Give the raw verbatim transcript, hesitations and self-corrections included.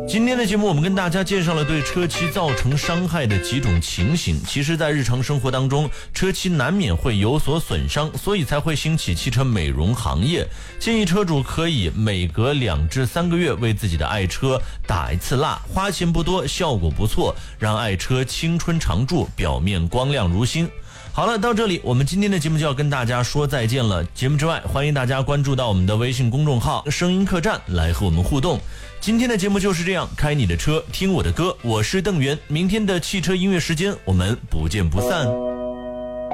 今天的节目我们跟大家介绍了对车漆造成伤害的几种情形。其实在日常生活当中，车漆难免会有所损伤，所以才会兴起汽车美容行业。建议车主可以每隔两至三个月为自己的爱车打一次蜡，花钱不多，效果不错，让爱车青春常驻，表面光亮如新。好了，到这里我们今天的节目就要跟大家说再见了。节目之外，欢迎大家关注到我们的微信公众号声音客栈来和我们互动。今天的节目就是这样，开你的车听我的歌，我是邓源。明天的汽车音乐时间我们不见不散。